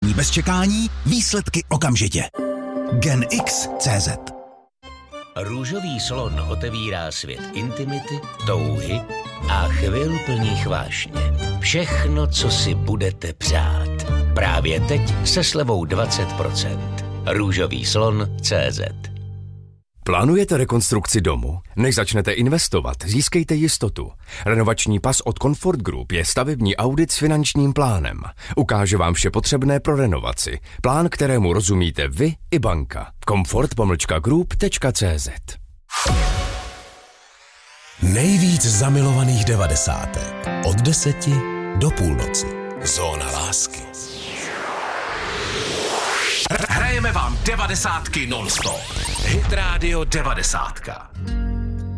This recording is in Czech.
Zařízení bez čekání, výsledky okamžitě. GenX.cz. Růžový slon otevírá svět intimity, touhy a chvil plných vášně. Všechno, co si budete přát. Právě teď se slevou 20%. Růžový slon.cz. Plánujete rekonstrukci domu? Než začnete investovat, získejte jistotu. Renovační pas od Comfort Group je stavební audit s finančním plánem. Ukáže vám vše potřebné pro renovaci. Plán, kterému rozumíte vy i banka. comfort-group.cz. Nejvíc zamilovaných 90. Od 10 do půlnoci. Zóna lásky. Hrajeme vám 90 non-stop. Hit Radio 90.